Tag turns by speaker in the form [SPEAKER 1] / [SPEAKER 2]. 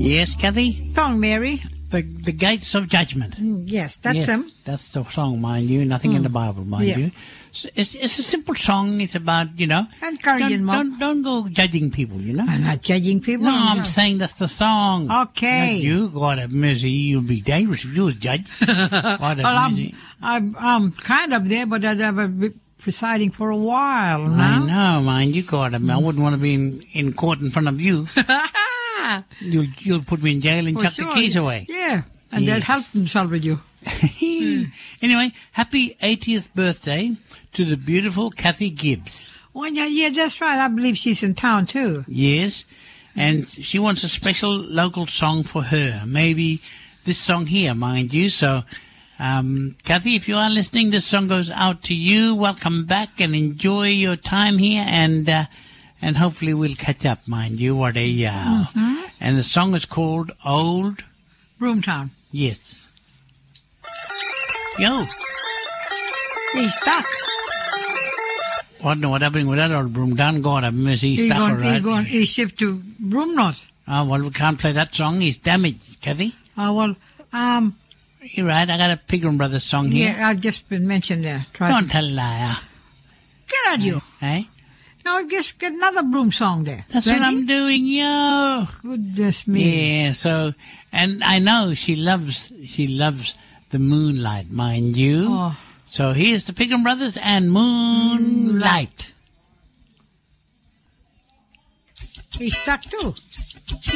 [SPEAKER 1] Yes, Kathy?
[SPEAKER 2] Song, Mary.
[SPEAKER 1] The Gates of Judgment.
[SPEAKER 2] Yes, that's
[SPEAKER 1] yes,
[SPEAKER 2] him.
[SPEAKER 1] That's the song, mind you. Nothing in the Bible, mind you. It's a simple song. It's about,
[SPEAKER 2] encouraging, Mom.
[SPEAKER 1] Don't go judging people,
[SPEAKER 2] I'm not judging people.
[SPEAKER 1] No, I'm saying that's the song.
[SPEAKER 2] Okay.
[SPEAKER 1] Not you, God have mercy. You'll be dangerous if you was judge. God have mercy.
[SPEAKER 2] I'm kind of there, but I've been presiding for a while now.
[SPEAKER 1] I know, mind you, God. I wouldn't want to be in court in front of you. You'll put me in jail and chuck the keys away.
[SPEAKER 2] Yeah, and they'll help themselves with you.
[SPEAKER 1] Anyway, happy 80th birthday to the beautiful Kathy Gibbs.
[SPEAKER 2] Well, yeah, that's right. I believe she's in town too.
[SPEAKER 1] Yes, and she wants a special local song for her. Maybe this song here, mind you. So, Kathy, if you are listening, this song goes out to you. Welcome back and enjoy your time here, and hopefully we'll catch up, mind you. What a And the song is called Old
[SPEAKER 2] Broomtown.
[SPEAKER 1] Yes. Yo.
[SPEAKER 2] He's stuck.
[SPEAKER 1] What happening with that old Broomtown? God have mercy, he's stuck, all right.
[SPEAKER 2] He's shipped to Broomnorth.
[SPEAKER 1] Oh, well, we can't play that song. He's damaged, Kathy.
[SPEAKER 2] Oh, well,
[SPEAKER 1] You're right. I got a Pilgrim Brothers song here.
[SPEAKER 2] Yeah, I've just been mentioned there.
[SPEAKER 1] Don't tell a liar.
[SPEAKER 2] Get out, you.
[SPEAKER 1] Eh?
[SPEAKER 2] No, just get another Broom song there.
[SPEAKER 1] That's what I'm doing, yo.
[SPEAKER 2] Goodness me.
[SPEAKER 1] Yeah, so, and I know she loves the moonlight, mind you.
[SPEAKER 2] Oh.
[SPEAKER 1] So here's the Pilgrim Brothers and Moonlight.
[SPEAKER 2] He's stuck too.